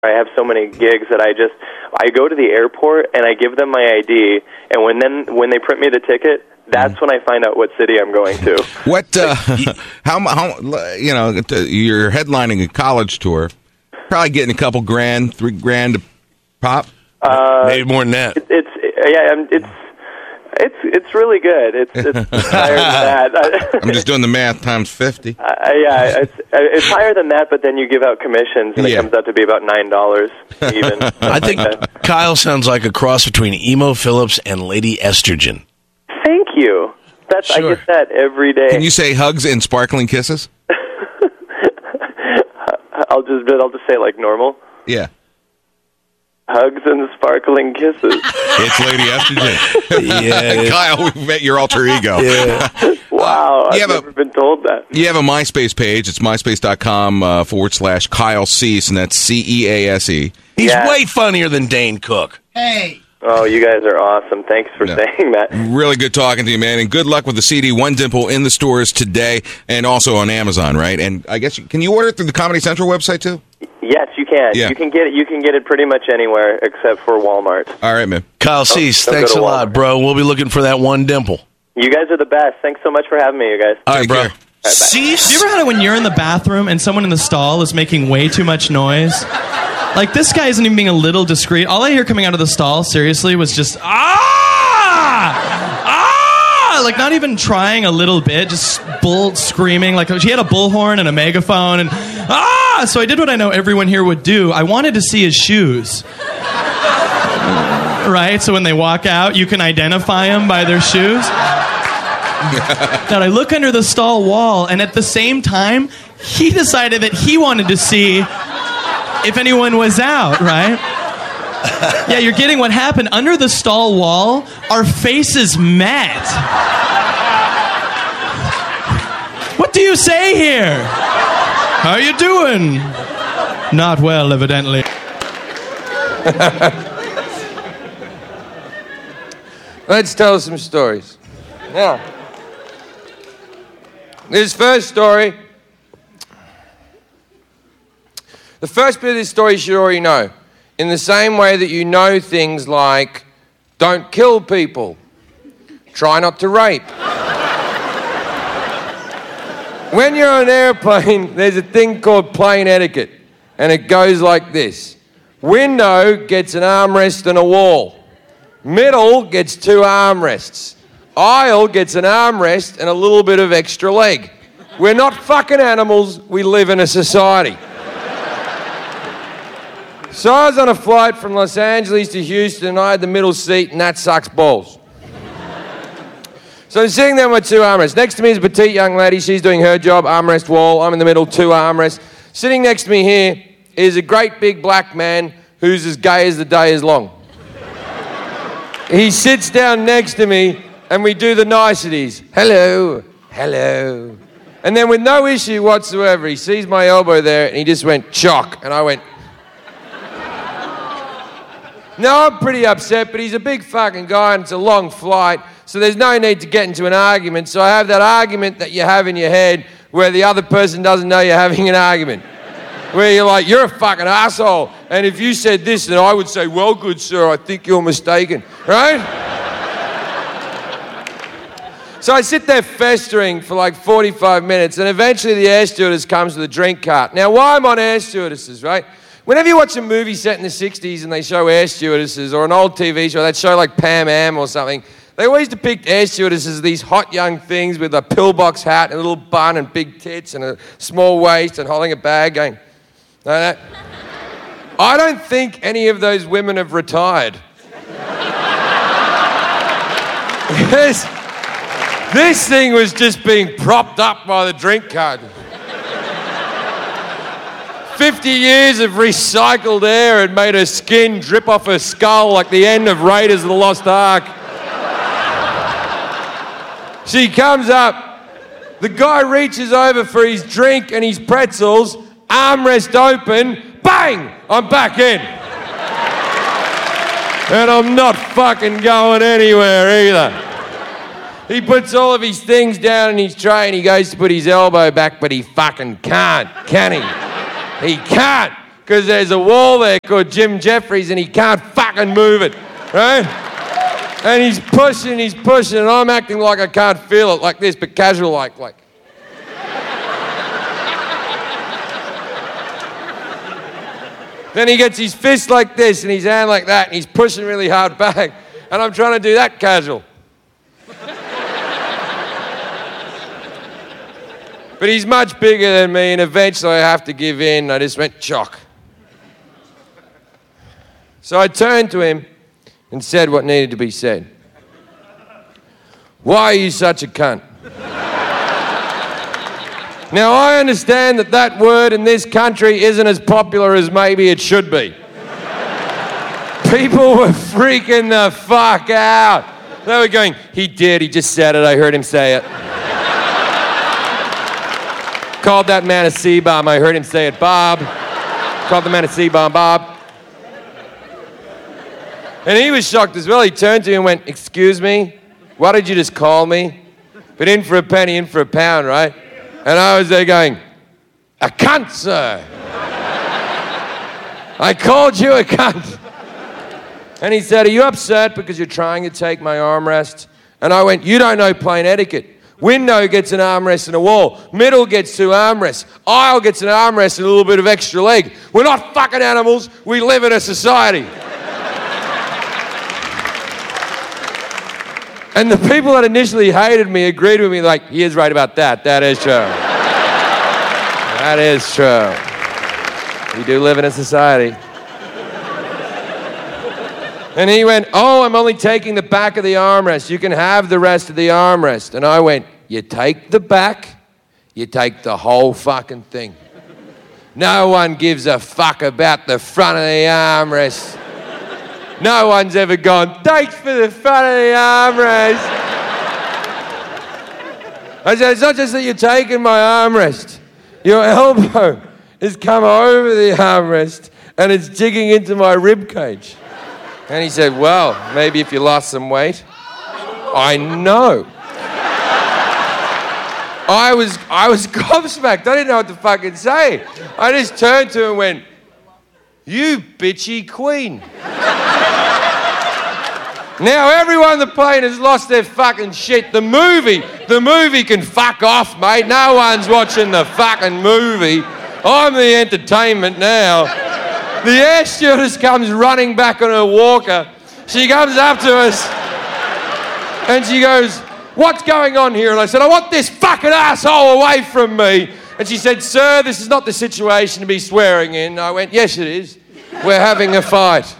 I have so many gigs that I go to the airport and I give them my ID, and when they print me the ticket, that's when I find out what city I'm going to. What? How? You're headlining a college tour, probably getting a couple grand, $3,000 a pop. Maybe more than that. It's really good. It's higher than that. I'm just doing the math times 50. It's higher than that, but then you give out commissions, and it comes out to be about $9 even. I think Kyle sounds like a cross between Emo Phillips and Lady Estrogen. Thank you. Sure. I get that every day. Can you say hugs and sparkling kisses? I'll just say it like normal. Yeah. Hugs and sparkling kisses. It's Lady Estrogen. Yeah. Kyle, we met your alter ego. Yeah. Wow, I've never been told that. You have a MySpace page. It's myspace.com/Kyle Cease, and that's CEASE. He's way funnier than Dane Cook. Hey. Oh, you guys are awesome. Thanks for saying that. Really good talking to you, man. And good luck with the CD, One Dimple, in the stores today and also on Amazon, right? And I guess, can you order it through the Comedy Central website, too? Yes, you can. Yeah. You can get it pretty much anywhere except for Walmart. All right, man. Kyle Cease, thanks a lot, bro. We'll be looking for that One Dimple. You guys are the best. Thanks so much for having me, you guys. All right, bro. Cease? Have you ever had it when you're in the bathroom and someone in the stall is making way too much noise? Like, this guy isn't even being a little discreet. All I hear coming out of the stall, seriously, was just, like, not even trying a little bit, just bull screaming. Like, he had a bullhorn and a megaphone, and, so I did what I know everyone here would do. I wanted to see his shoes. Right? So when they walk out, you can identify them by their shoes. That I look under the stall wall, and at the same time, he decided that he wanted to see if anyone was out, right? Yeah, you're getting what happened. Under the stall wall, our faces met. What do you say here? How you doing? Not well, evidently. Let's tell some stories. Now, this first story, the first bit of this story you should already know. In the same way that you know things like, don't kill people, try not to rape. When you're on an airplane, there's a thing called plane etiquette, and it goes like this. Window gets an armrest and a wall. Middle gets 2 armrests. Aisle gets an armrest and a little bit of extra leg. We're not fucking animals, we live in a society. So I was on a flight from Los Angeles to Houston, and I had the middle seat, and that sucks balls. So I'm sitting there with 2 armrests. Next to me is a petite young lady. She's doing her job, armrest wall. I'm in the middle, 2 armrests. Sitting next to me here is a great big black man who's as gay as the day is long. He sits down next to me, and we do the niceties. Hello, hello. And then with no issue whatsoever, he sees my elbow there, and he just went, chock. And I went... No, I'm pretty upset, but he's a big fucking guy and it's a long flight, so there's no need to get into an argument. So I have that argument that you have in your head where the other person doesn't know you're having an argument. Where you're like, you're a fucking asshole, and if you said this, then I would say, well, good sir, I think you're mistaken, right? So I sit there festering for like 45 minutes, and eventually the air stewardess comes with a drink cart. Now, why I'm on air stewardesses, right? Whenever you watch a movie set in the 60s and they show air stewardesses, or an old TV show, they'd show like Pam Am or something, they always depict air stewardesses as these hot young things with a pillbox hat and a little bun and big tits and a small waist and holding a bag going, no. I don't think any of those women have retired. This thing was just being propped up by the drink cart. 50 years of recycled air had made her skin drip off her skull like the end of Raiders of the Lost Ark. She comes up, the guy reaches over for his drink and his pretzels, armrest open, bang, I'm back in. And I'm not fucking going anywhere either. He puts all of his things down in his tray and he goes to put his elbow back, but he fucking can't, can he? He can't, because there's a wall there called Jim Jeffries and he can't fucking move it, right? And he's pushing, and I'm acting like I can't feel it, like this, but casual like. Then he gets his fist like this and his hand like that, and he's pushing really hard back, and I'm trying to do that casual. But he's much bigger than me, and eventually I have to give in. I just went, chock. So I turned to him and said what needed to be said. Why are you such a cunt? Now, I understand that that word in this country isn't as popular as maybe it should be. People were freaking the fuck out. They were going, he just said it, I heard him say it. Called that man a C-bomb, I heard him say it, Bob. Called the man a C-bomb, Bob. And he was shocked as well. He turned to me and went, excuse me, what did you just call me? But in for a penny, in for a pound, right? And I was there going, a cunt, sir. I called you a cunt. And he said, are you upset because you're trying to take my armrest? And I went, you don't know plain etiquette. Window gets an armrest and a wall. Middle gets two armrests. Aisle gets an armrest and a little bit of extra leg. We're not fucking animals. We live in a society. And the people that initially hated me agreed with me like, he is right about that. That is true. That is true. We do live in a society. And he went, oh, I'm only taking the back of the armrest. You can have the rest of the armrest. And I went, you take the back, you take the whole fucking thing. No one gives a fuck about the front of the armrest. No one's ever gone, thanks for the front of the armrest. I said, it's not just that you're taking my armrest. Your elbow has come over the armrest and it's digging into my rib cage. And he said, well, maybe if you lost some weight. I know. I was gobsmacked. I didn't know what to fucking say. I just turned to him and went, you bitchy queen. Now everyone on the plane has lost their fucking shit. The movie can fuck off, mate. No one's watching the fucking movie. I'm the entertainment now. The air stewardess comes running back on her walker. She comes up to us and she goes, what's going on here? And I said, I want this fucking asshole away from me. And she said, sir, this is not the situation to be swearing in. I went, yes, it is. We're having a fight.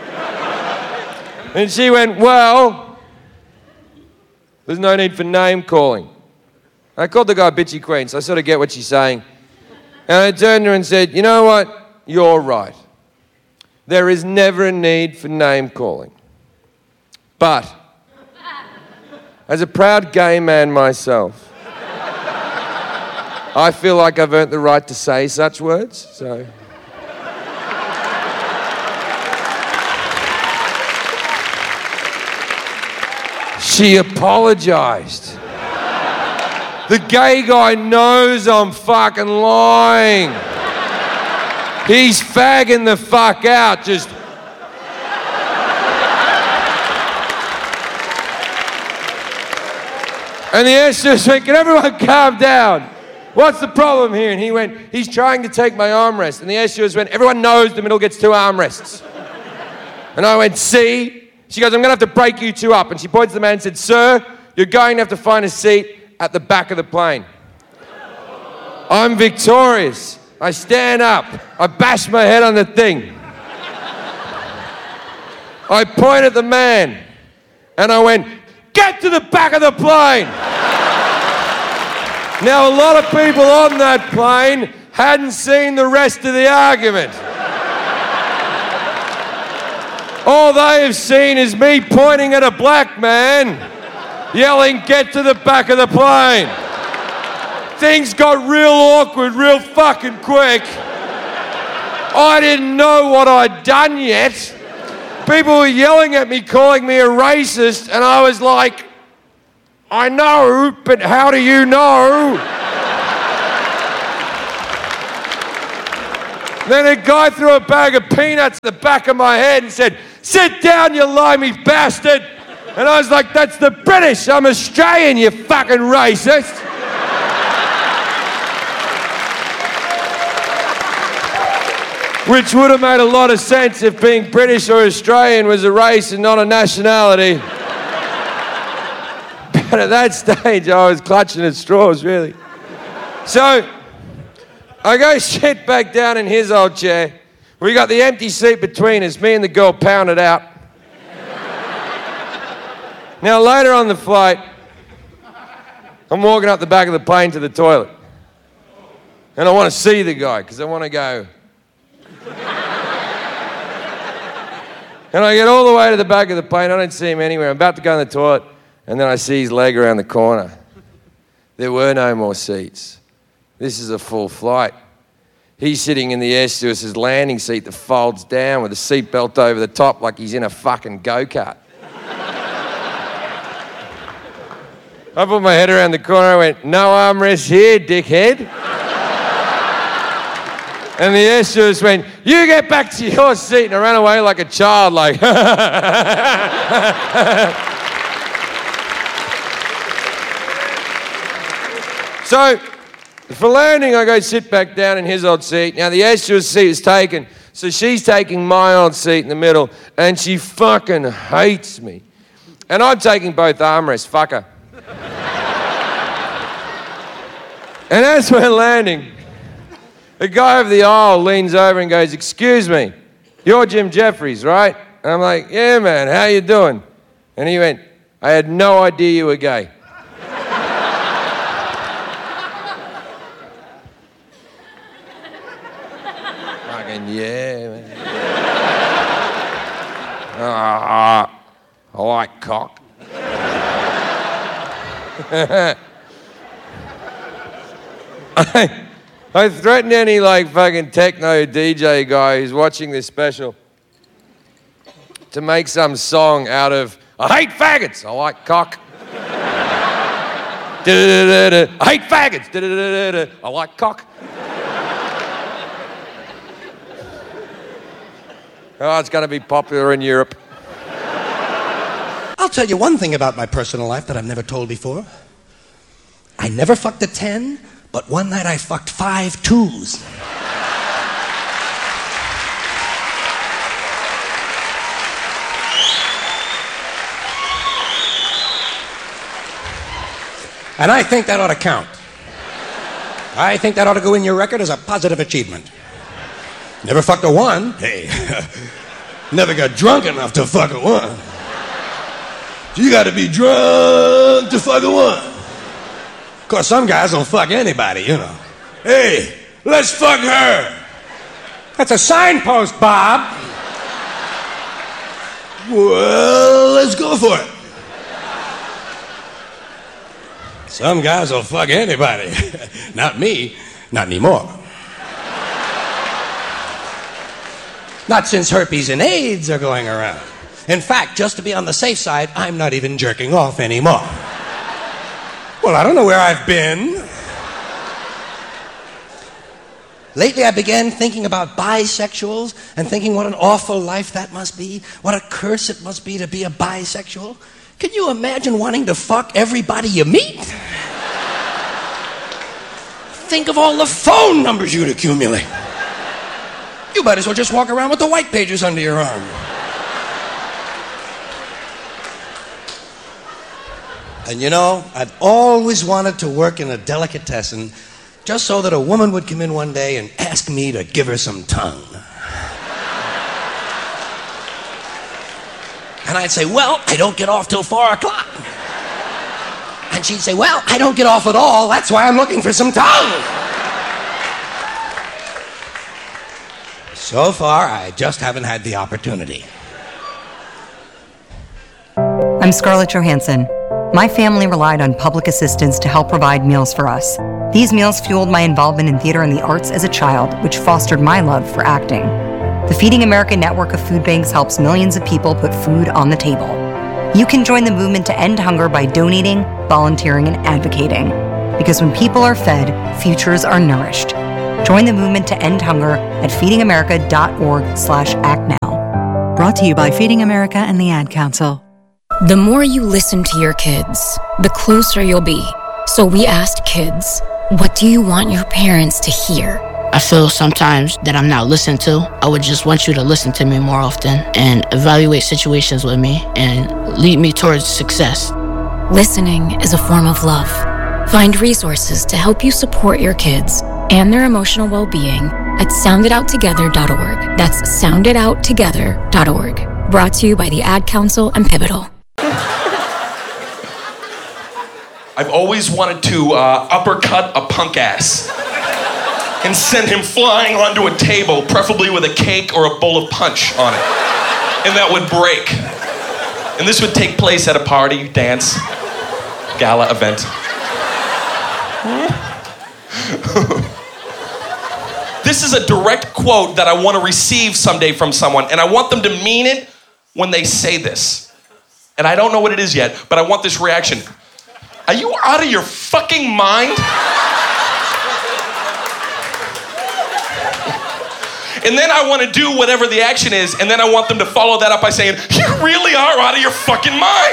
And she went, well, there's no need for name calling. I called the guy bitchy queen, so I sort of get what she's saying. And I turned to her and said, you know what? You're right. There is never a need for name calling. But, as a proud gay man myself, I feel like I've earned the right to say such words, so... She apologized. The gay guy knows I'm fucking lying. He's fagging the fuck out, just... And the air stewardess went, can everyone calm down? What's the problem here? And he went, he's trying to take my armrest. And the air stewardess went, everyone knows the middle gets two armrests. And I went, see? She goes, I'm going to have to break you two up. And she points to the man and said, sir, you're going to have to find a seat at the back of the plane. I'm victorious. I stand up. I bash my head on the thing. I point at the man and I went, get to the back of the plane. Now, a lot of people on that plane hadn't seen the rest of the argument. All they have seen is me pointing at a black man, yelling, get to the back of the plane. Things got real awkward real fucking quick. I didn't know what I'd done yet. People were yelling at me, calling me a racist, and I was like, I know, but how do you know? Then a guy threw a bag of peanuts at the back of my head and said, "Sit down, you limey bastard." And I was like, "That's the British. I'm Australian, you fucking racist." Which would have made a lot of sense if being British or Australian was a race and not a nationality. But at that stage, I was clutching at straws, really. So I go sit back down in his old chair. We got the empty seat between us. Me and the girl pounded out. Now, later on the flight, I'm walking up the back of the plane to the toilet. And I want to see the guy, because I want to go. And I get all the way to the back of the plane. I don't see him anywhere. I'm about to go in the toilet, and then I see his leg around the corner. There were no more seats. This is a full flight. He's sitting in the air stewardess's landing seat that folds down with a seatbelt over the top like he's in a fucking go-kart. I put my head around the corner. I went, "No armrest here, dickhead." And the air stewardess went, "You get back to your seat." And I ran away like a child, like. So, for landing, I go sit back down in his old seat. Now, the air stewardess seat is taken, so she's taking my old seat in the middle, and she fucking hates me. And I'm taking both armrests, fuck her. And as we're landing, the guy over the aisle leans over and goes, "Excuse me, you're Jim Jeffries, right?" And I'm like, "Yeah, man, how you doing?" And he went, "I had no idea you were gay." Fucking yeah, man. I like cock. I threatened any fucking techno DJ guy who's watching this special to make some song out of "I hate faggots, I like cock." I hate faggots, I like cock. Oh, it's going to be popular in Europe. I'll tell you one thing about my personal life that I've never told before. I never fucked a 10, but one night I fucked 5 2s. And I think that ought to count. I think that ought to go in your record as a positive achievement. Never fucked a 1. Hey, never got drunk enough to fuck a 1. You got to be drunk to fuck a 1. Of course, some guys don't fuck anybody, you know. "Hey, let's fuck her." That's a signpost, Bob. Well, let's go for it. Some guys will fuck anybody. Not me. Not anymore. Not since herpes and AIDS are going around. In fact, just to be on the safe side, I'm not even jerking off anymore. Well, I don't know where I've been. Lately, I began thinking about bisexuals and thinking what an awful life that must be. What a curse it must be to be a bisexual. Can you imagine wanting to fuck everybody you meet? Think of all the phone numbers you'd accumulate. You might as well just walk around with the white pages under your arm. And you know, I've always wanted to work in a delicatessen just so that a woman would come in one day and ask me to give her some tongue. And I'd say, "Well, I don't get off till 4 o'clock. And she'd say, "Well, I don't get off at all. That's why I'm looking for some tongue." So far, I just haven't had the opportunity. I'm Scarlett Johansson. My family relied on public assistance to help provide meals for us. These meals fueled my involvement in theater and the arts as a child, which fostered my love for acting. The Feeding America network of food banks helps millions of people put food on the table. You can join the movement to end hunger by donating, volunteering, and advocating. Because when people are fed, futures are nourished. Join the movement to end hunger at feedingamerica.org/actnow. Brought to you by Feeding America and the Ad Council. The more you listen to your kids, the closer you'll be. So we asked kids, what do you want your parents to hear? I feel sometimes that I'm not listened to. I would just want you to listen to me more often and evaluate situations with me and lead me towards success. Listening is a form of love. Find resources to help you support your kids and their emotional well-being at sounditouttogether.org. That's sounditouttogether.org. Brought to you by the Ad Council and Pivotal. I've always wanted to uppercut a punk ass and send him flying onto a table, preferably with a cake or a bowl of punch on it. And that would break. And this would take place at a party, dance, gala event. This is a direct quote that I want to receive someday from someone, and I want them to mean it when they say this. And I don't know what it is yet, but I want this reaction. Are you out of your fucking mind? And then I want to do whatever the action is, and then I want them to follow that up by saying, you really are out of your fucking mind.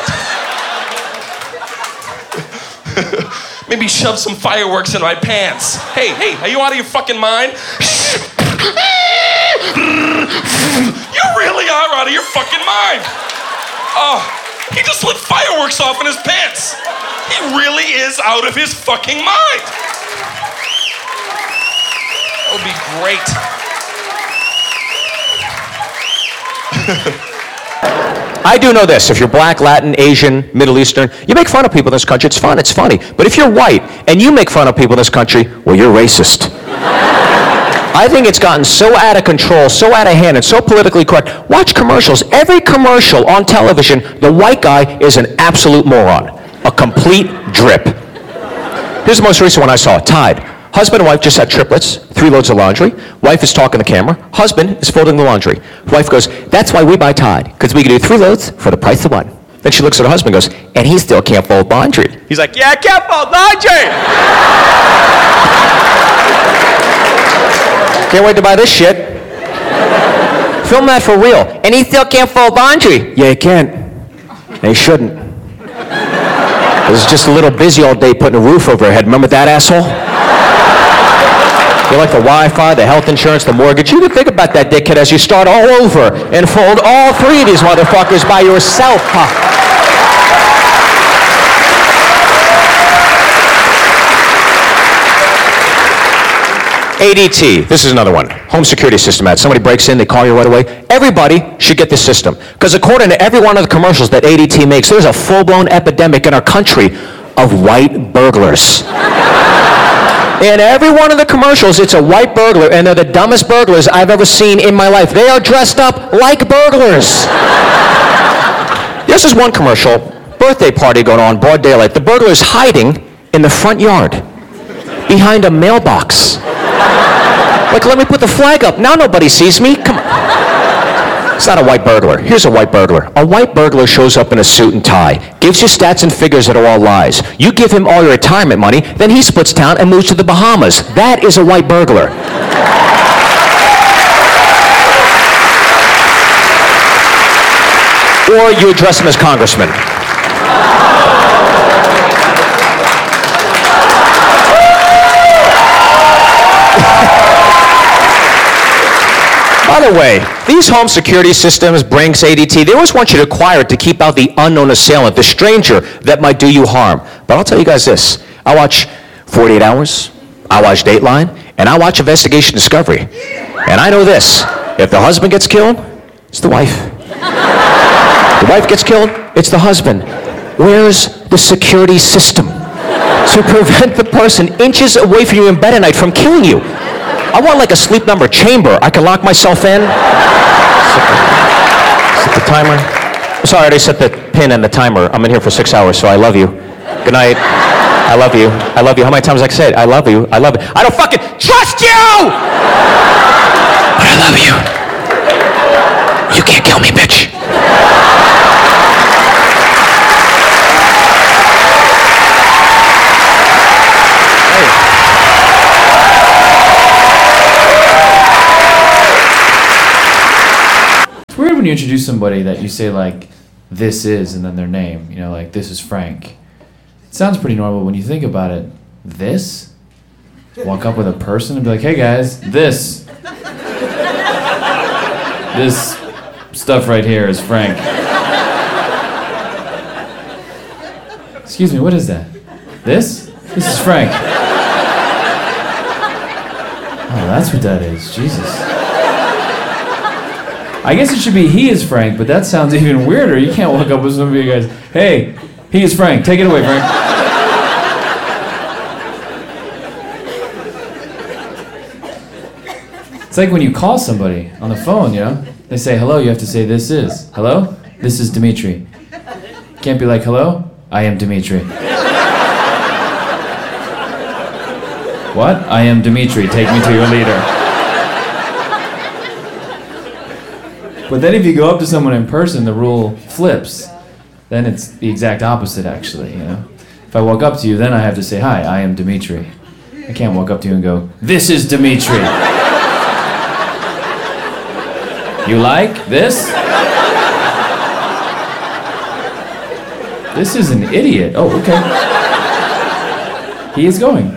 Maybe shove some fireworks in my pants. Hey, are you out of your fucking mind? You really are out of your fucking mind. Oh, he just lit fireworks off in his pants. He really is out of his fucking mind. That would be great. I do know this. If you're black, Latin, Asian, Middle Eastern, you make fun of people in this country, it's fun, it's funny. But if you're white and you make fun of people in this country, well, you're racist. I think it's gotten so out of control, so out of hand, and so politically correct. Watch commercials. Every commercial on television, the white guy is an absolute moron. A complete drip. Here's the most recent one I saw, Tide. Husband and wife just had triplets, 3 loads of laundry. Wife is talking to the camera. Husband is folding the laundry. Wife goes, that's why we buy Tide, because we can do 3 loads for the price of 1. Then she looks at her husband and goes, and he still can't fold laundry. He's like, yeah, I can't fold laundry! Can't wait to buy this shit. Film that for real. And he still can't fold laundry. Yeah, he can. And he shouldn't. He was just a little busy all day putting a roof over her head. Remember that, asshole? You like the Wi-Fi, the health insurance, the mortgage. You can think about that, dickhead, as you start all over and fold all 3 of these motherfuckers by yourself, huh? ADT, this is another one. Home security system ad. Somebody breaks in, they call you right away. Everybody should get this system. Because according to every one of the commercials that ADT makes, there's a full-blown epidemic in our country of white burglars. In every one of the commercials, it's a white burglar, and they're the dumbest burglars I've ever seen in my life. They are dressed up like burglars. This is one commercial, birthday party going on, broad daylight. The burglar's hiding in the front yard, behind a mailbox. Like, let me put the flag up. Now nobody sees me. Come on. It's not a white burglar. Here's a white burglar. A white burglar shows up in a suit and tie, gives you stats and figures that are all lies. You give him all your retirement money, then he splits town and moves to the Bahamas. That is a white burglar. Or you address him as congressman. By the way, these home security systems, Brinks, ADT, they always want you to acquire it to keep out the unknown assailant, the stranger that might do you harm. But I'll tell you guys this. I watch 48 Hours, I watch Dateline, and I watch Investigation Discovery. And I know this. If the husband gets killed, it's the wife. The wife gets killed, it's the husband. Where's the security system to prevent the person inches away from you in bed at night from killing you? I want like a sleep number chamber. I can lock myself in. Set the timer. I'm sorry, I already set the pin and the timer. I'm in here for 6 hours, so I love you. Good night. I love you. I love you. How many times I say it? I love you. I love you. I don't fucking trust you! But I love you. You can't kill me, bitch. It's weird when you introduce somebody that you say like, this is, and then their name. You know, like, this is Frank. It sounds pretty normal when you think about it. This? Walk up with a person and be like, hey guys, this stuff right here is Frank. Excuse me, what is that? This? This is Frank. Oh, that's what that is. Jesus. I guess it should be he is Frank, but that sounds even weirder. You can't walk up with somebody and guys, hey, he is Frank. Take it away, Frank. It's like when you call somebody on the phone, you know? They say hello, you have to say this is. Hello? This is Dimitri. Can't be like, hello? I am Dimitri. What? I am Dimitri. Take me to your leader. But then if you go up to someone in person, the rule flips. Then it's the exact opposite, actually, you know? If I walk up to you, then I have to say, hi, I am Dimitri. I can't walk up to you and go, this is Dimitri. You like this? This is an idiot. Oh, okay. He is going.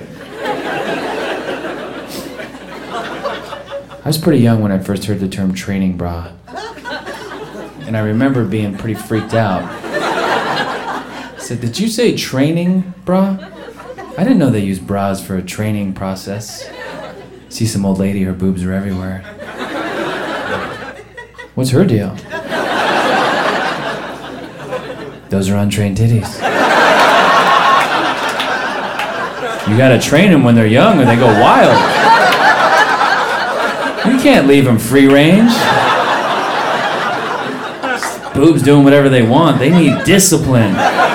I was pretty young when I first heard the term training bra. And I remember being pretty freaked out. I said, did you say training bra? I didn't know they used bras for a training process. See some old lady, her boobs are everywhere. What's her deal? Those are untrained titties. You gotta train them when they're young or they go wild. You can't leave them free range. Boobs doing whatever they want. They need discipline.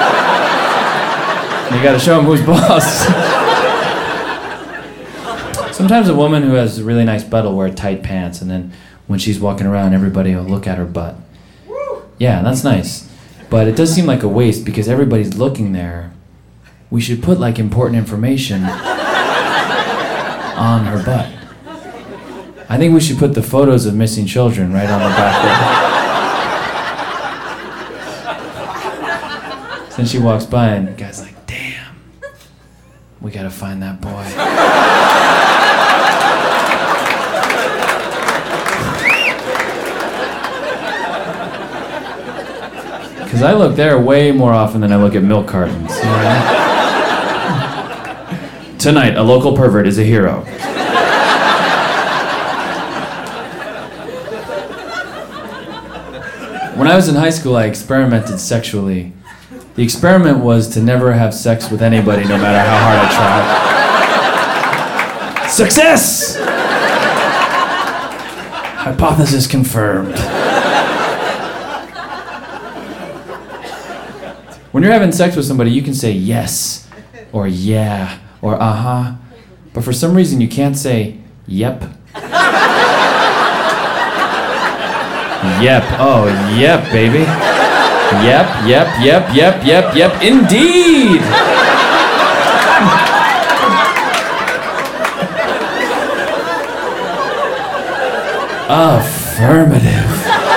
You gotta show them who's boss. Sometimes a woman who has a really nice butt will wear tight pants, and then when she's walking around, everybody will look at her butt. Yeah, that's nice. But it does seem like a waste because everybody's looking there. We should put like important information on her butt. I think we should put the photos of missing children right on the back of it. Then she walks by and the guy's like, damn, we gotta find that boy. Because I look there way more often than I look at milk cartons. You know? Tonight, a local pervert is a hero. When I was in high school, I experimented sexually. The experiment was to never have sex with anybody, no matter how hard I tried. Success! Hypothesis confirmed. When you're having sex with somebody, you can say yes, or yeah, or uh-huh. But for some reason, you can't say yep. Yep, oh, yep, baby. Yep, yep, yep, yep, yep, yep, indeed! Affirmative.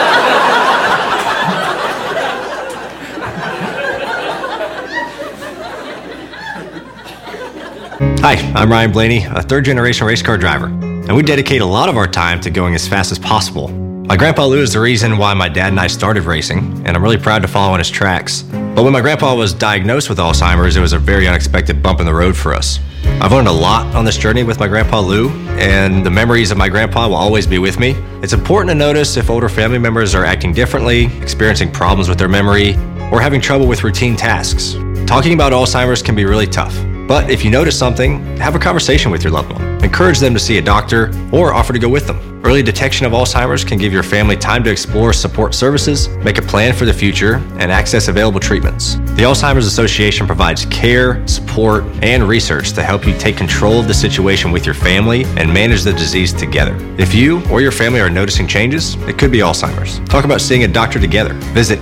Hi, I'm Ryan Blaney, a third-generation race car driver, and we dedicate a lot of our time to going as fast as possible. My grandpa Lou is the reason why my dad and I started racing, and I'm really proud to follow in his tracks. But when my grandpa was diagnosed with Alzheimer's, it was a very unexpected bump in the road for us. I've learned a lot on this journey with my grandpa Lou, and the memories of my grandpa will always be with me. It's important to notice if older family members are acting differently, experiencing problems with their memory, or having trouble with routine tasks. Talking about Alzheimer's can be really tough. But if you notice something, have a conversation with your loved one. Encourage them to see a doctor or offer to go with them. Early detection of Alzheimer's can give your family time to explore support services, make a plan for the future, and access available treatments. The Alzheimer's Association provides care, support, and research to help you take control of the situation with your family and manage the disease together. If you or your family are noticing changes, it could be Alzheimer's. Talk about seeing a doctor together. Visit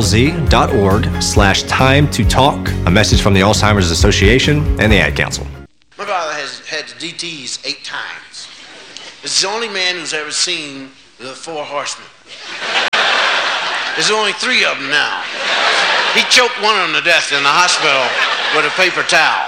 alz.org/time-to-talk. A message from the Alzheimer's Association and the Ad Council. My father has had the DTs 8 times. It's the only man who's ever seen the 4 horsemen. There's only 3 of them now. He choked one of them to death in the hospital with a paper towel.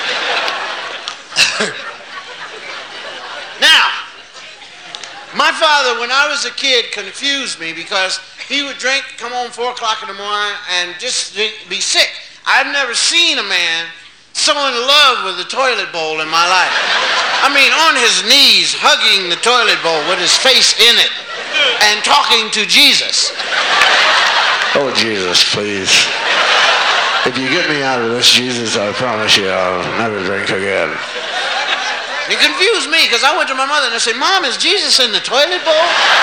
Now, my father, when I was a kid, confused me because he would drink, come home 4 o'clock in the morning, and just be sick. I've never seen a man so in love with the toilet bowl in my life. I mean, on his knees, hugging the toilet bowl with his face in it and talking to Jesus. Oh, Jesus, please. If you get me out of this, Jesus, I promise you I'll never drink again. It confused me because I went to my mother and I said, Mom, is Jesus in the toilet bowl?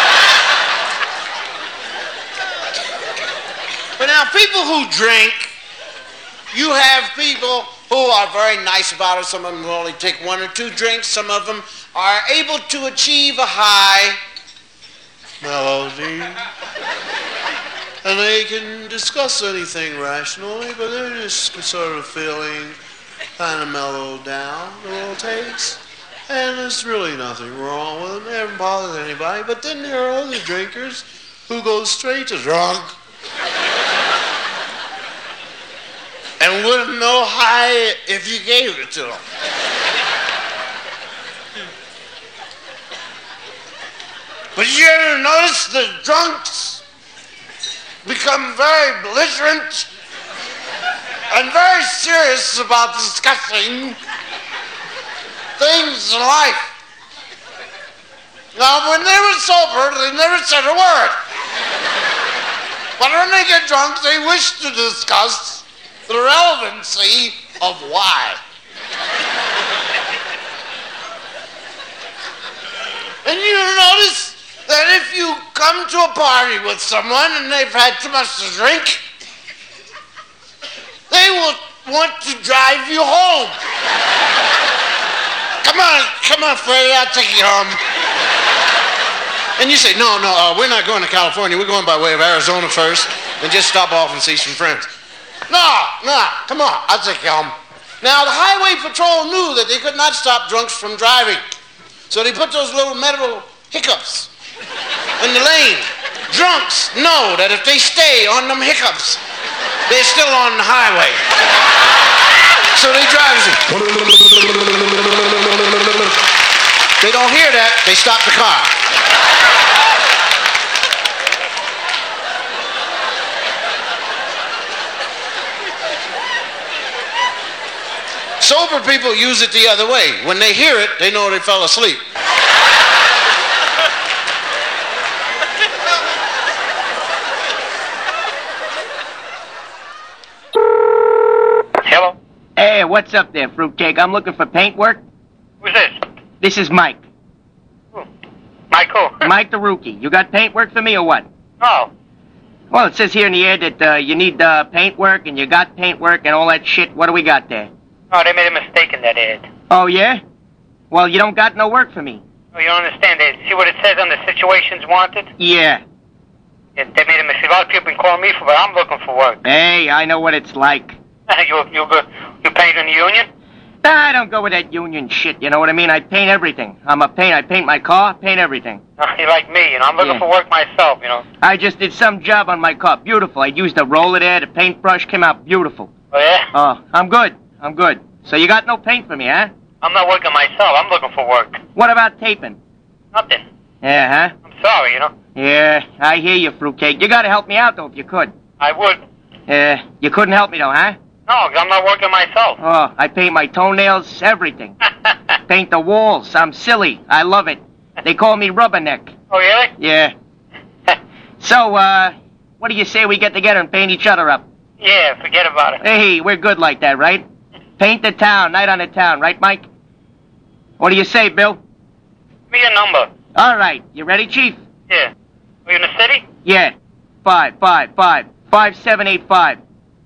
But now, people who drink, you have people who are very nice about it. Some of them will only take 1 or 2 drinks. Some of them are able to achieve a high melody. And they can discuss anything rationally, but they're just sort of feeling kind of mellowed down a little taste. And there's really nothing wrong with them. They haven't bothered anybody. But then there are other drinkers who go straight to drunk. And wouldn't know high if you gave it to them. But you ever notice the drunks become very belligerent and very serious about discussing things in life. Now, when they were sober, they never said a word. But when they get drunk, they wish to discuss the relevancy of why. And you notice that if you come to a party with someone and they've had too much to drink, they will want to drive you home. Come on, Freddie, I'll take you home. And you say, no, we're not going to California. We're going by way of Arizona first and just stop off and see some friends. No, come on, I'll take you home. Now, the highway patrol knew that they could not stop drunks from driving. So they put those little metal hiccups in the lane. Drunks know that if they stay on them hiccups, they're still on the highway. So they drive. They don't hear that, they stop the car. Sober people use it the other way. When they hear it, they know they fell asleep. Hello? Hey, what's up there, fruitcake? I'm looking for paint work. Who's this? This is Mike. Who? Mike who? Mike the rookie. You got paint work for me or what? No. Well, it says here in the ad that you need paint work and you got paint work and all that shit. What do we got there? Oh, they made a mistake in that ad. Oh, yeah? Well, you don't got no work for me. Oh, you don't understand. See what it says on the situations wanted? Yeah. They made a mistake. A lot of people been calling me for, but I'm looking for work. Hey, I know what it's like. You paint in the union? I don't go with that union shit, you know what I mean? I paint everything. I paint my car, paint everything. You like me, you know. I'm looking for work myself, you know. I just did some job on my car. Beautiful. I used a roller there. The paintbrush came out beautiful. Oh, yeah? Oh, I'm good. So you got no paint for me, huh? I'm not working myself. I'm looking for work. What about taping? Nothing. Yeah, huh? I'm sorry, you know. Yeah, I hear you, fruitcake. You gotta help me out, though, if you could. I would. You couldn't help me, though, huh? No, 'cause I'm not working myself. Oh, I paint my toenails, everything. Paint the walls. I'm silly. I love it. They call me Rubberneck. Oh, really? Yeah. So, what do you say we get together and paint each other up? Yeah, forget about it. Hey, we're good like that, right? Paint the town, night on the town, right, Mike? What do you say, Bill? Give me your number. All right. You ready, Chief? Yeah. Are you in the city? Yeah. 5785.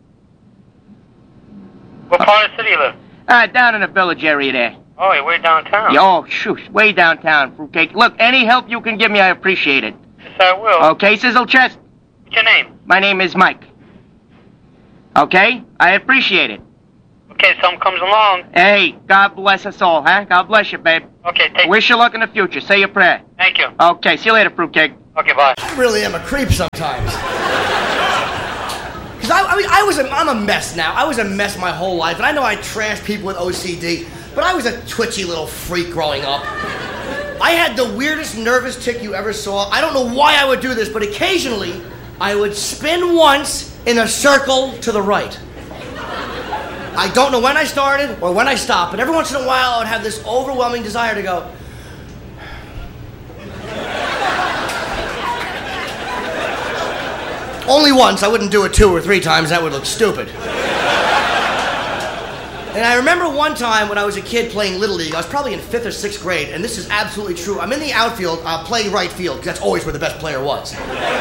What part of the city you live? Down in the village area there. Oh, you're way downtown. Oh, shoot. Way downtown, fruitcake. Look, any help you can give me, I appreciate it. Yes, I will. Okay, Sizzle Chest? What's your name? My name is Mike. Okay? I appreciate it. Okay, something comes along. Hey, God bless us all, huh? God bless you, babe. Okay, Wish you luck in the future. Say your prayer. Thank you. Okay, see you later, fruitcake. Okay, bye. I really am a creep sometimes. Because I'm a mess now. I was a mess my whole life, and I know I trash people with OCD, but I was a twitchy little freak growing up. I had the weirdest nervous tic you ever saw. I don't know why I would do this, but occasionally I would spin once in a circle to the right. I don't know when I started or when I stopped, but every once in a while I would have this overwhelming desire to go. Only once. I wouldn't do it 2 or 3 times. That would look stupid. And I remember one time when I was a kid playing Little League, I was probably in 5th or 6th grade, and this is absolutely true. I'm in the outfield, playing right field, because that's always where the best player was.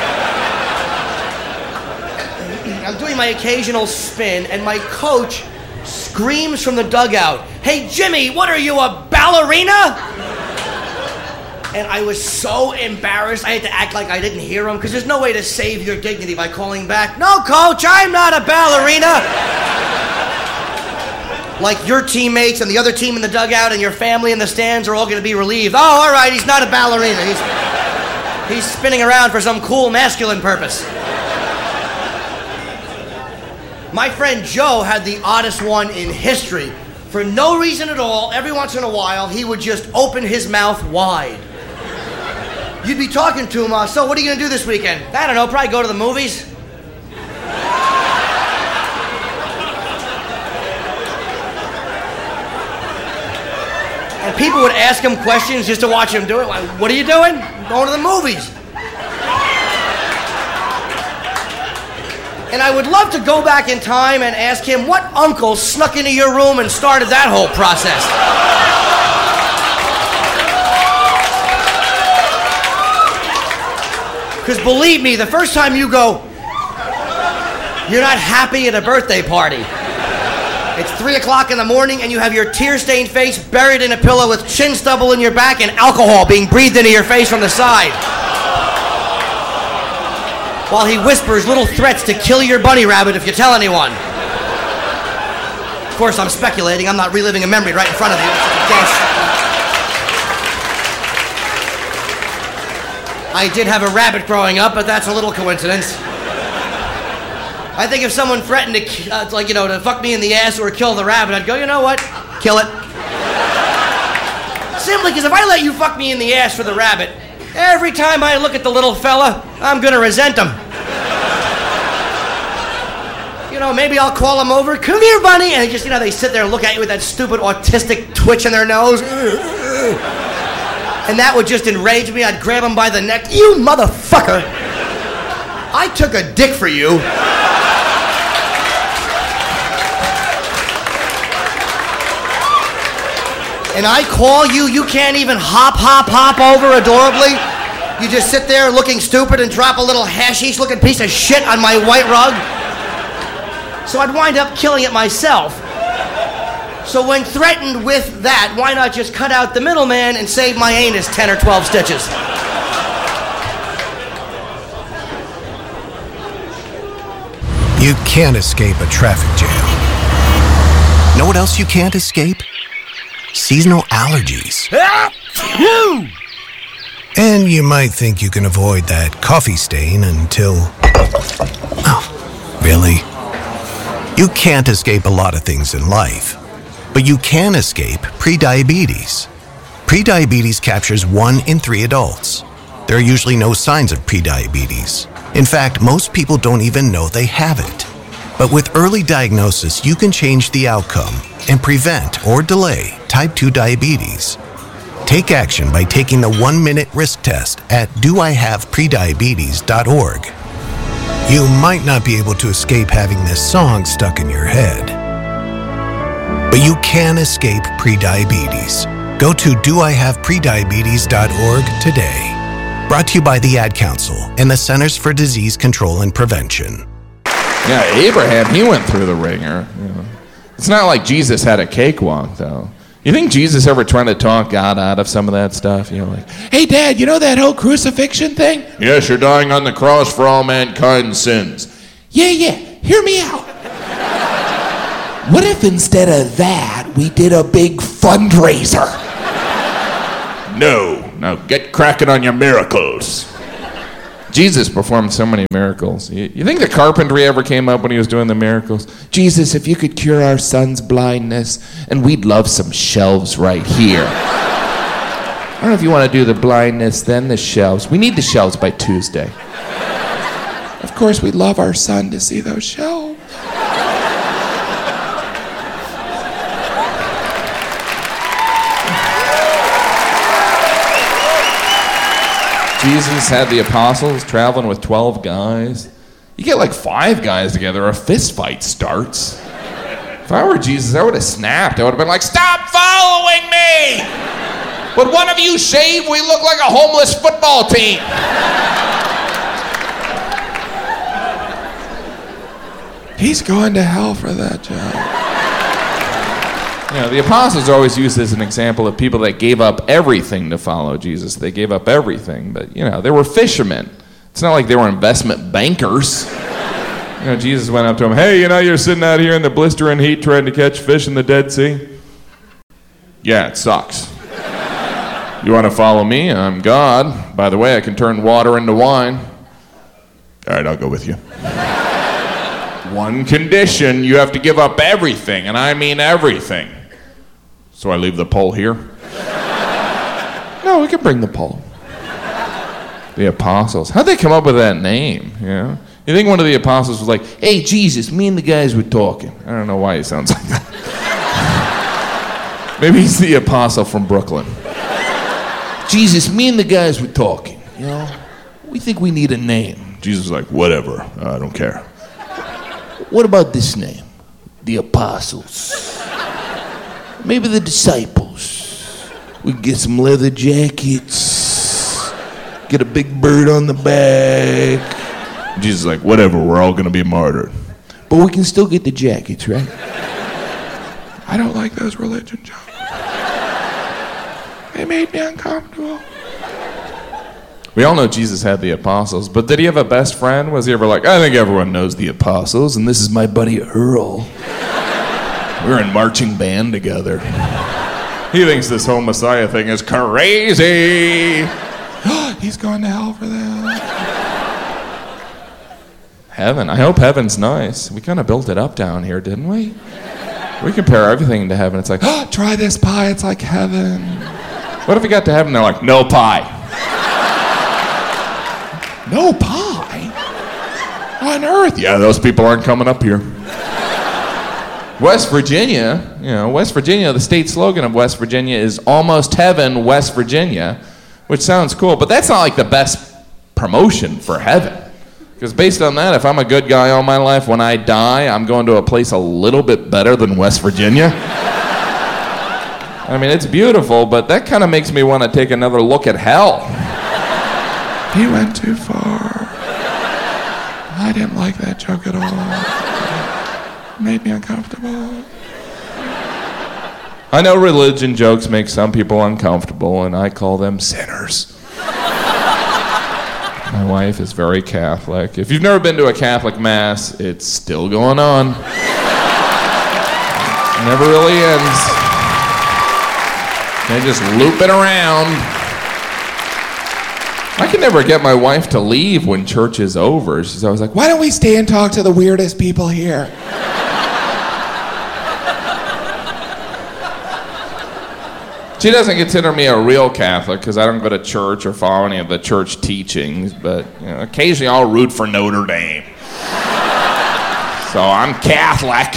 I'm doing my occasional spin, and my coach screams from the dugout, "Hey, Jimmy, what are you, a ballerina?" And I was so embarrassed, I had to act like I didn't hear him, because there's no way to save your dignity by calling back, "No, coach, I'm not a ballerina." Like your teammates and the other team in the dugout and your family in the stands are all going to be relieved. "Oh, all right, he's not a ballerina. He's spinning around for some cool masculine purpose." My friend Joe had the oddest one in history. For no reason at all, every once in a while, he would just open his mouth wide. You'd be talking to him, "So what are you going to do this weekend?" "I don't know, probably go to the movies." And people would ask him questions just to watch him do it. Like, "What are you doing?" "Going to the movies." And I would love to go back in time and ask him what uncle snuck into your room and started that whole process. Because believe me, the first time you go, you're not happy at a birthday party. It's 3 o'clock in the morning and you have your tear-stained face buried in a pillow with chin stubble in your back and alcohol being breathed into your face from the side. While he whispers little threats to kill your bunny rabbit if you tell anyone. Of course, I'm speculating. I'm not reliving a memory right in front of you. It's a guess. I did have a rabbit growing up, but that's a little coincidence. I think if someone threatened to, to fuck me in the ass or kill the rabbit, I'd go, "You know what? Kill it." Simply because if I let you fuck me in the ass for the rabbit, every time I look at the little fella, I'm gonna resent him. Maybe I'll call him over, "Come here, bunny," and they sit there and look at you with that stupid autistic twitch in their nose. And that would just enrage me. I'd grab him by the neck. "You motherfucker! I took a dick for you." And I call you, you can't even hop over adorably. You just sit there looking stupid and drop a little hashish-looking piece of shit on my white rug. So I'd wind up killing it myself. So when threatened with that, why not just cut out the middleman and save my anus 10 or 12 stitches? You can't escape a traffic jam. Know what else you can't escape? Seasonal allergies. And you might think you can avoid that coffee stain until... Oh, really? You can't escape a lot of things in life, but you can escape prediabetes. Prediabetes captures 1 in 3 adults. There are usually no signs of prediabetes. In fact, most people don't even know they have it. But with early diagnosis, you can change the outcome and prevent or delay type 2 diabetes. Take action by taking the 1-minute risk test at doihaveprediabetes.org. You might not be able to escape having this song stuck in your head, but you can escape prediabetes. Go to doihaveprediabetes.org today. Brought to you by the Ad Council and the Centers for Disease Control and Prevention. Yeah, Abraham, he went through the ringer. It's not like Jesus had a cakewalk, though. You think Jesus ever tried to talk God out of some of that stuff? Like, "Hey, Dad, you know that whole crucifixion thing?" "Yes, you're dying on the cross for all mankind's sins." Yeah, hear me out. What if instead of that, we did a big fundraiser? No, get cracking on your miracles. Jesus performed so many miracles. You think the carpentry ever came up when he was doing the miracles? Jesus, if you could cure our son's blindness, and we'd love some shelves right here. I don't know if you want to do the blindness, then the shelves. We need the shelves by Tuesday. Of course, we'd love our son to see those shelves. Jesus had the apostles traveling with 12 guys. You get like 5 guys together, a fist fight starts. If I were Jesus, I would have snapped. I would have been like, stop following me! Would one of you shave? We look like a homeless football team. He's going to hell for that job. You know, the apostles are always used as an example of people that gave up everything to follow Jesus. They gave up everything, but, you know, they were fishermen. It's not like they were investment bankers. You know, Jesus went up to them, hey, you know, you're sitting out here in the blistering heat trying to catch fish in the Dead Sea? Yeah, it sucks. You want to follow me? I'm God. By the way, I can turn water into wine. All right, I'll go with you. One condition, you have to give up everything, and I mean everything. So I leave the pole here? No, we can bring the pole. The apostles. How'd they come up with that name? You know? You think one of the apostles was like, hey, Jesus, me and the guys were talking. I don't know why he sounds like that. Maybe he's the apostle from Brooklyn. Jesus, me and the guys were talking. You know, we think we need a name. Jesus was like, whatever, I don't care. What about this name? The apostles. Maybe the disciples. We can get some leather jackets. Get a big bird on the back. Jesus is like, whatever, we're all gonna be martyred. But we can still get the jackets, right? I don't like those religion jokes. They made me uncomfortable. We all know Jesus had the apostles, but did he have a best friend? Was he ever like, I think everyone knows the apostles, and this is my buddy Earl. We're in marching band together. He thinks this whole Messiah thing is crazy. He's going to hell for that. Heaven. I hope heaven's nice. We kind of built it up down here, didn't we? We compare everything to heaven. It's like, oh, try this pie. It's like heaven. What if we got to heaven? They're like, no pie. No pie? On earth? Yeah, those people aren't coming up here. West Virginia, the state slogan of West Virginia is almost heaven, West Virginia, which sounds cool, but that's not like the best promotion for heaven. Because based on that, if I'm a good guy all my life, when I die, I'm going to a place a little bit better than West Virginia. I mean, it's beautiful, but that kind of makes me want to take another look at hell. He went too far. I didn't like that joke at all. It made me uncomfortable. I know religion jokes make some people uncomfortable, and I call them sinners. My wife is very Catholic. If you've never been to a Catholic Mass, it's still going on. It never really ends. They just loop it around. I can never get my wife to leave when church is over. She's always like, why don't we stay and talk to the weirdest people here? She doesn't consider me a real Catholic because I don't go to church or follow any of the church teachings, but occasionally I'll root for Notre Dame. So I'm Catholic.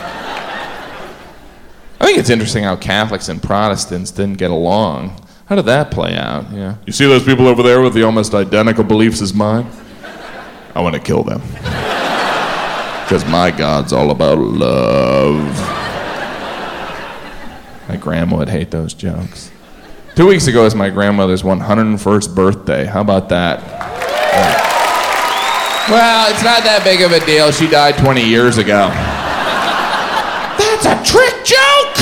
I think it's interesting how Catholics and Protestants didn't get along. How did that play out? Yeah. You see those people over there with the almost identical beliefs as mine? I want to kill them. Because my God's all about love. My grandma would hate those jokes. 2 weeks ago was my grandmother's 101st birthday. How about that? Yeah. Well, it's not that big of a deal. She died 20 years ago. That's a trick joke!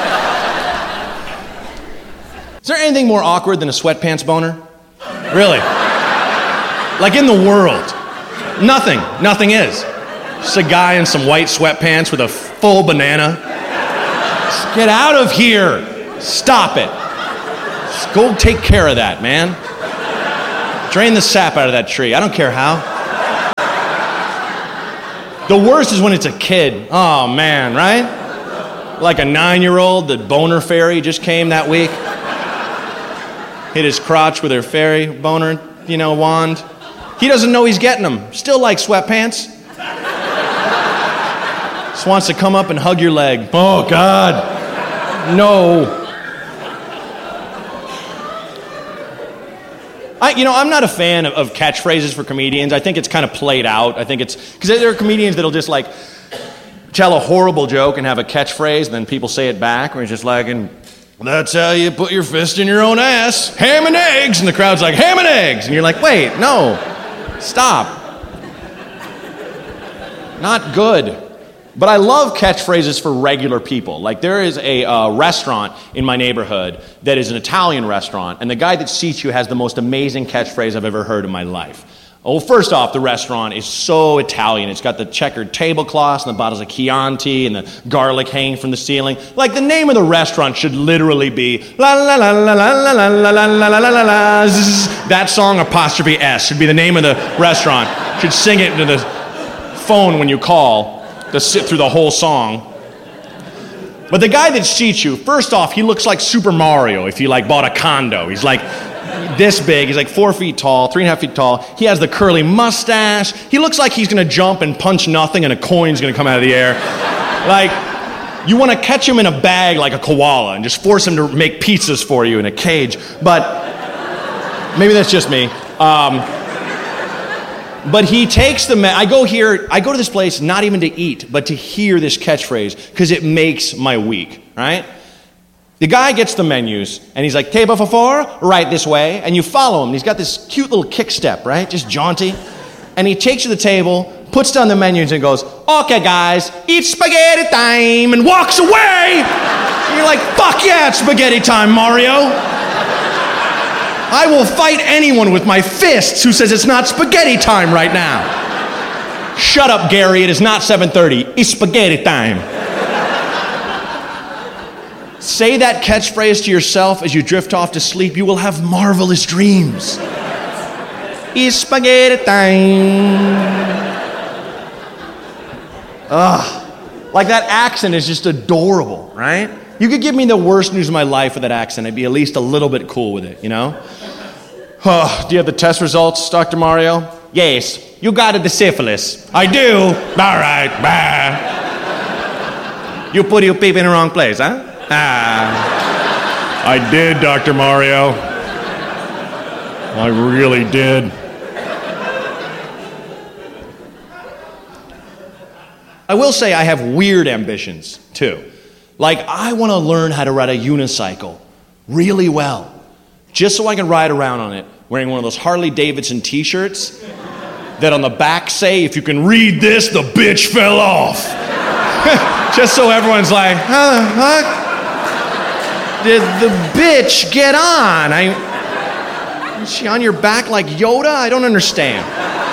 Is there anything more awkward than a sweatpants boner? Really? Like in the world? Nothing. Nothing is. Just a guy in some white sweatpants with a full banana. Just get out of here. Stop it. Just go take care of that, man. Drain the sap out of that tree. I don't care how. The worst is when it's a kid. Oh, man, right? Like a 9-year-old, the boner fairy just came that week. Hit his crotch with her fairy boner, wand. He doesn't know he's getting them. Still like sweatpants. Just wants to come up and hug your leg. Oh, God. No. I'm not a fan of catchphrases for comedians. I think it's kind of played out. I think it's... Because there are comedians that'll just, tell a horrible joke and have a catchphrase, and then people say it back, where it's just like, and that's how you put your fist in your own ass. Ham and eggs. And the crowd's like, ham and eggs. And you're like, wait, no. Stop. Not good. But I love catchphrases for regular people. Like, there is a restaurant in my neighborhood that is an Italian restaurant, and the guy that seats you has the most amazing catchphrase I've ever heard in my life. Well, first off, the restaurant is so Italian. It's got the checkered tablecloths and the bottles of Chianti and the garlic hanging from the ceiling. Like, the name of the restaurant should literally be la la la la la la la la la la la la la. That song apostrophe S should be the name of the restaurant. Should sing it into the phone when you call. To sit through the whole song. But the guy that seats you, first off, he looks like Super Mario if you bought a condo. He's this big. He's 4 feet tall, 3.5 feet tall. He has the curly mustache. He looks like he's gonna jump and punch nothing and a coin's gonna come out of the air. You want to catch him in a bag like a koala and just force him to make pizzas for you in a cage. But maybe that's just me. But he takes I go to this place not even to eat, but to hear this catchphrase, because it makes my week, right? The guy gets the menus, and he's like, table for 4, right this way, and you follow him. He's got this cute little kick step, right? Just jaunty. And he takes you to the table, puts down the menus, and goes, okay, guys, it's spaghetti time, and walks away! And you're like, fuck yeah, it's spaghetti time, Mario! I will fight anyone with my fists who says it's not spaghetti time right now. Shut up, Gary. It is not 7:30. It's spaghetti time. Say that catchphrase to yourself as you drift off to sleep. You will have marvelous dreams. It's spaghetti time. Like, that accent is just adorable, right? You could give me the worst news of my life with that accent. I'd be at least a little bit cool with it, Do you have the test results, Dr. Mario? Yes. You got the syphilis. I do. All right. Bah. You put your peep in the wrong place, huh? I did, Dr. Mario. I really did. I will say I have weird ambitions, too. I want to learn how to ride a unicycle really well, just so I can ride around on it wearing one of those Harley Davidson t-shirts that on the back say, if you can read this, the bitch fell off. Just so everyone's like, how the fuck did the bitch get on? Is she on your back like Yoda? I don't understand.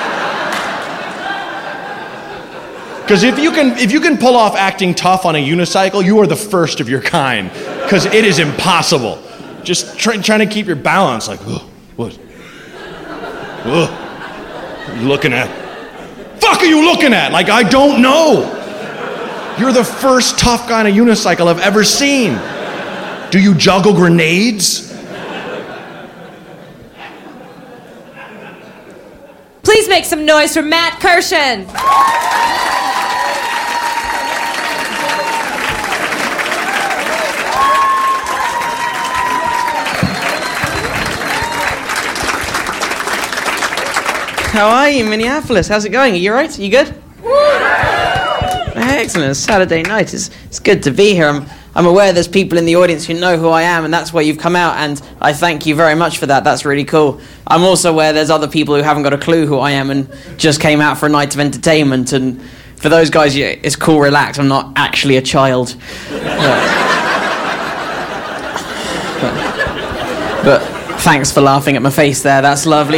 Because if you can pull off acting tough on a unicycle, you are the first of your kind. Because it is impossible. Just trying to keep your balance. What? What are you looking at? Fuck are you looking at? I don't know. You're the first tough guy on a unicycle I've ever seen. Do you juggle grenades? Please make some noise for Matt Kirshen. How are you, Minneapolis? How's it going? Are you alright? Are you good? Excellent. It's Saturday night. It's good to be here. I'm aware there's people in the audience who know who I am, and that's why you've come out, and I thank you very much for that. That's really cool. I'm also aware there's other people who haven't got a clue who I am and just came out for a night of entertainment, and for those guys, it's cool, relax. I'm not actually a child. But thanks for laughing at my face there. That's lovely.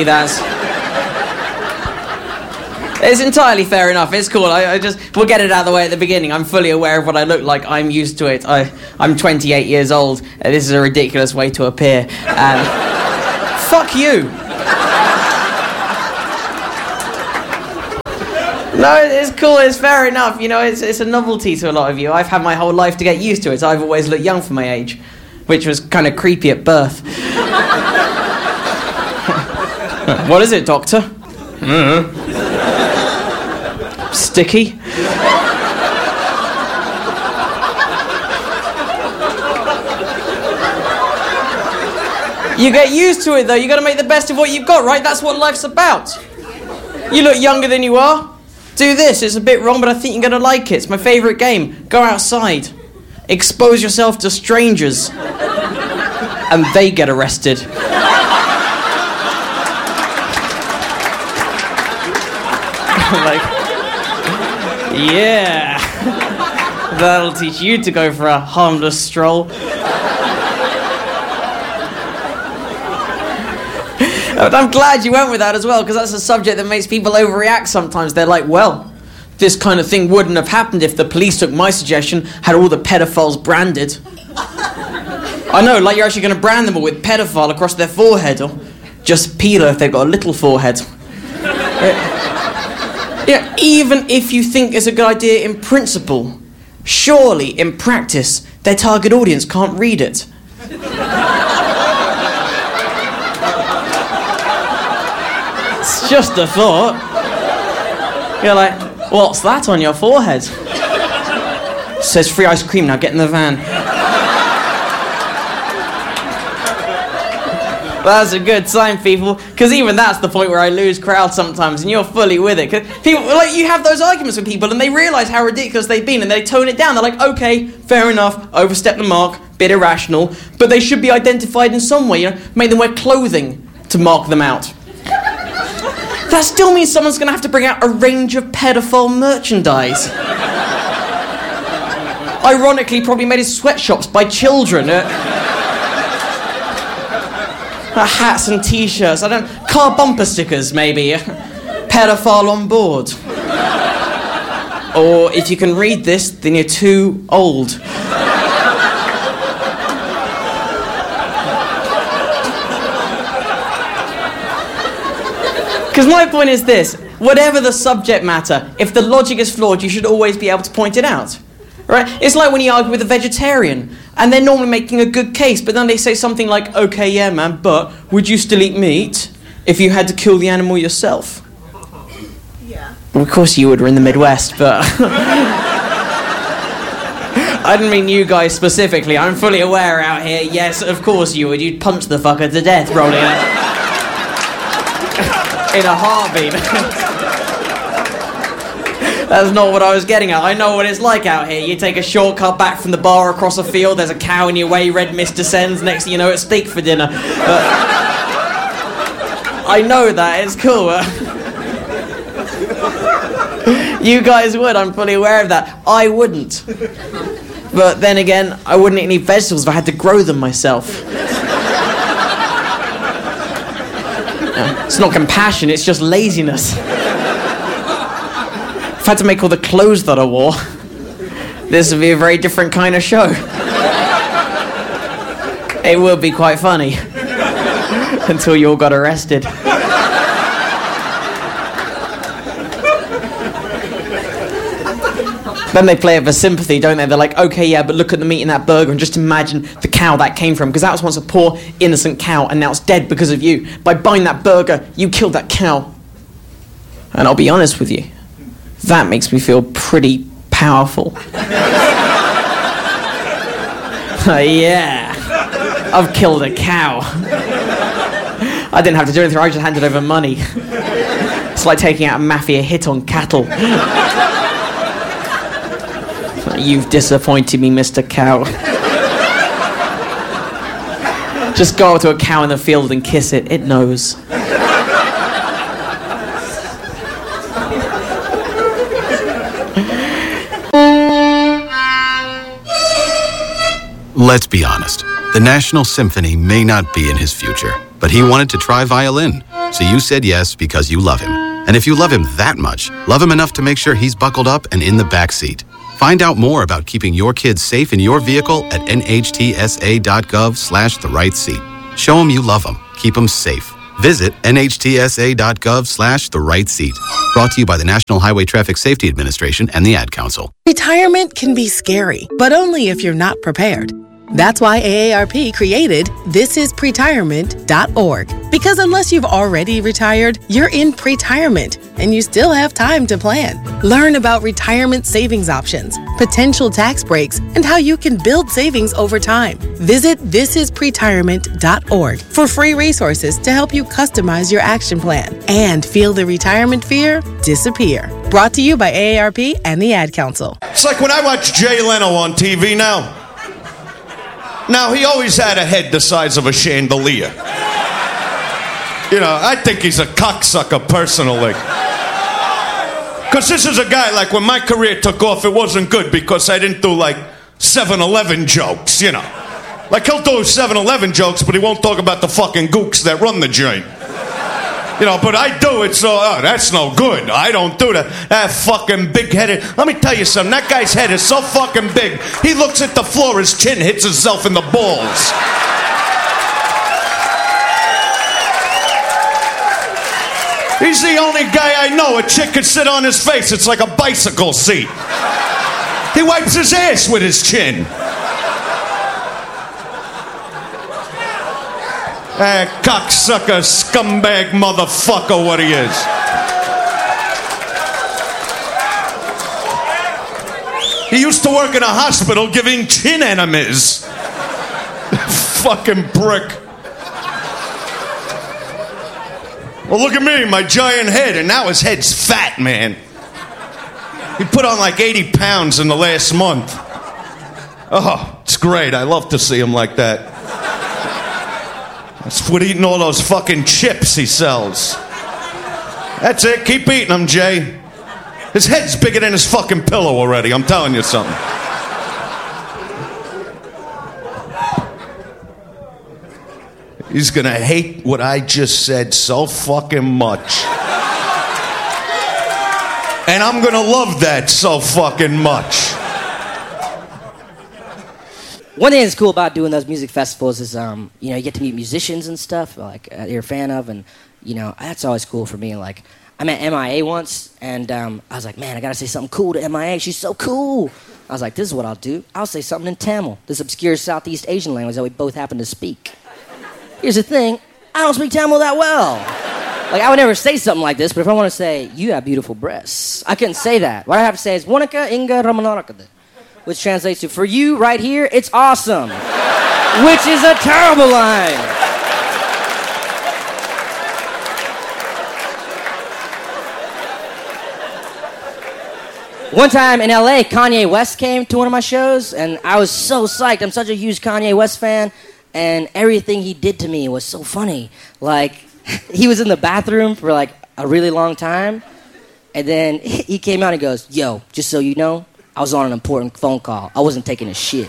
It's entirely fair enough. It's cool. We'll get it out of the way at the beginning. I'm fully aware of what I look like. I'm used to it. I'm 28 years old. This is a ridiculous way to appear. And fuck you. No, it's cool. It's fair enough. You know, it's a novelty to a lot of you. I've had my whole life to get used to it. I've always looked young for my age, which was kind of creepy at birth. What is it, Doctor? Sticky? You get used to it, though. You got to make the best of what you've got, right? That's what life's about. You look younger than you are. Do this. It's a bit wrong, but I think you're going to like it. It's my favourite game. Go outside. Expose yourself to strangers. And they get arrested. Like, yeah. That'll teach you to go for a harmless stroll. But I'm glad you went with that as well, because that's a subject that makes people overreact sometimes. They're like, well, this kind of thing wouldn't have happened if the police took my suggestion, had all the pedophiles branded. I know, like you're actually going to brand them all with pedophile across their forehead, or just pedo if they've got a little forehead. Yeah, even if you think it's a good idea in principle, surely in practice, their target audience can't read it. It's just a thought. You're like, what's that on your forehead? It says free ice cream, now get in the van. That's a good sign, people, because even that's the point where I lose crowd sometimes, and you're fully with it. 'Cause people, like, you have those arguments with people, and they realise how ridiculous they've been, and they tone it down. They're like, okay, fair enough, overstep the mark, bit irrational, but they should be identified in some way, you know, make them wear clothing to mark them out. That still means someone's going to have to bring out a range of pedophile merchandise. Ironically, probably made in sweatshops by children. Hats and t-shirts, car bumper stickers maybe, pedophile on board. Or if you can read this, then you're too old. Because my point is this, whatever the subject matter, if the logic is flawed, you should always be able to point it out. Right? It's like when you argue with a vegetarian, and they're normally making a good case, but then they say something like, okay, yeah, man, but would you still eat meat if you had to kill the animal yourself? Yeah. Well, of course you would, we're in the Midwest, but... I didn't mean you guys specifically, I'm fully aware out here, yes, of course you would. You'd punch the fucker to death, rolling it. In a heartbeat. That's not what I was getting at. I know what it's like out here. You take a shortcut back from the bar across a field, there's a cow in your way, red mist descends, next thing you know it's steak for dinner. I know that, it's cool. You guys would, I'm fully aware of that. I wouldn't. But then again, I wouldn't eat any vegetables if I had to grow them myself. It's not compassion, it's just laziness. If I had to make all the clothes that I wore, this would be a very different kind of show. It would be quite funny. Until you all got arrested. Then they play it for sympathy, don't they? They're like, okay, yeah, but look at the meat in that burger and just imagine the cow that came from, because that was once a poor, innocent cow, and now it's dead because of you. By buying that burger, you killed that cow. And I'll be honest with you, that makes me feel pretty powerful. Yeah, I've killed a cow. I didn't have to do anything, I just handed over money. It's like taking out a mafia hit on cattle. You've disappointed me, Mr. Cow. Just go up to a cow in the field and kiss it. It knows. Let's be honest. The National Symphony may not be in his future, but he wanted to try violin. So you said yes because you love him. And if you love him that much, love him enough to make sure he's buckled up and in the back seat. Find out more about keeping your kids safe in your vehicle at nhtsa.gov/the-right seat. Show them you love them. Keep them safe. Visit nhtsa.gov/the-right-seat. Brought to you by the National Highway Traffic Safety Administration and the Ad Council. Retirement can be scary, but only if you're not prepared. That's why AARP created thisispretirement.org. Because unless you've already retired, you're in pretirement, and you still have time to plan. Learn about retirement savings options, potential tax breaks, and how you can build savings over time. Visit thisispretirement.org for free resources to help you customize your action plan and feel the retirement fear disappear. Brought to you by AARP and the Ad Council. It's like when I watch Jay Leno on TV now. Now, he always had a head the size of a chandelier. You know, I think he's a cocksucker personally. Because this is a guy, like, when my career took off, it wasn't good because I didn't do, like, 7-Eleven jokes, you know. Like, he'll do 7-Eleven jokes, but he won't talk about the fucking gooks that run the joint. You know, but I do it, so, that's no good. I don't do that. That fucking big-headed... Let me tell you something. That guy's head is so fucking big, he looks at the floor, his chin hits himself in the balls. He's the only guy I know a chick could sit on his face. It's like a bicycle seat. He wipes his ass with his chin. Cocksucker, scumbag, motherfucker, what he is. He used to work in a hospital giving chin enemas. Fucking brick. Well, look at me, my giant head, and now his head's fat, man. He put on like 80 pounds in the last month. Oh, it's great. I love to see him like that. That's what eating all those fucking chips he sells. That's it. Keep eating them, Jay. His head's bigger than his fucking pillow already. I'm telling you something. He's gonna hate what I just said so fucking much. And I'm gonna love that so fucking much. One thing that's cool about doing those music festivals is, you get to meet musicians and stuff, like, you're a fan of, and, that's always cool for me. Like, I met MIA once, and I was like, man, I gotta say something cool to MIA. She's so cool. I was like, this is what I'll do. I'll say something in Tamil, this obscure Southeast Asian language that we both happen to speak. Here's the thing, I don't speak Tamil that well. Like, I would never say something like this, but if I want to say, you have beautiful breasts, I couldn't say that. What I have to say is, Wanika Inga Ramanarakada, which translates to, for you right here, it's awesome, which is a terrible line. One time in LA, Kanye West came to one of my shows, and I was so psyched. I'm such a huge Kanye West fan, and everything he did to me was so funny. Like, he was in the bathroom for like a really long time, and then he came out and goes, yo, just so you know, I was on an important phone call. I wasn't taking a shit.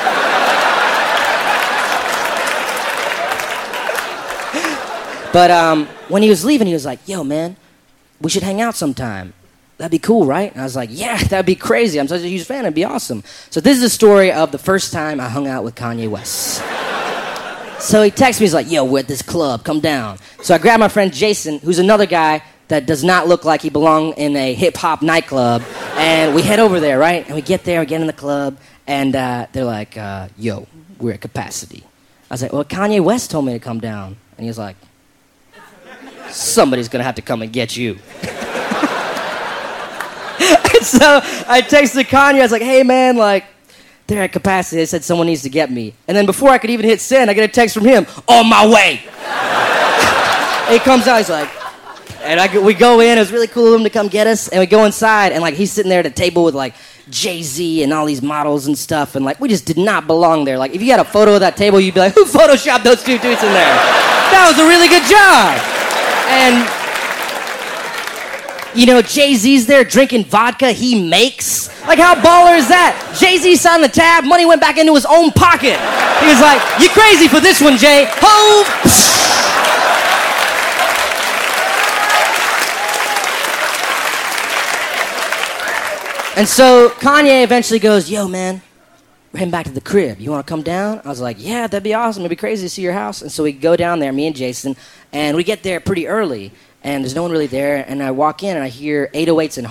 But when he was leaving, he was like, yo, man, we should hang out sometime. That'd be cool, right? And I was like, yeah, that'd be crazy. I'm such a huge fan. It'd be awesome. So this is the story of the first time I hung out with Kanye West. So he texts me, he's like, yo, we're at this club, come down. So I grab my friend Jason, who's another guy that does not look like he belonged in a hip-hop nightclub, and we head over there, right? And we get there, we get in the club, and they're like, yo, we're at capacity. I was like, well, Kanye West told me to come down. And he was like, somebody's gonna have to come and get you. So I texted Kanye, I was like, hey man, like, they're at capacity. They said someone needs to get me. And then before I could even hit send, I get a text from him, on my way. He comes out, he's like, and we go in, it was really cool of him to come get us, and we go inside, and like he's sitting there at a table with like Jay-Z and all these models and stuff, and like we just did not belong there. Like if you had a photo of that table, you'd be like, who photoshopped those two dudes in there? That was a really good job. And Jay-Z's there drinking vodka he makes. Like, how baller is that? Jay-Z signed the tab, money went back into his own pocket. He was like, you crazy for this one, Jay. Ho! And so Kanye eventually goes, yo, man, we're heading back to the crib. You want to come down? I was like, yeah, that'd be awesome. It'd be crazy to see your house. And so we go down there, me and Jason, and we get there pretty early, and there's no one really there. And I walk in, and I hear 808s and